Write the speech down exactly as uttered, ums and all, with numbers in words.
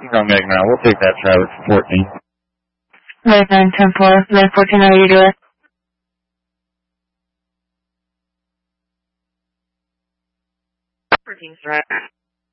Wrong egg now. We'll take that, Travis. fourteen. Right nine, ten four, nine fourteen, how are you doing? fourteen, right.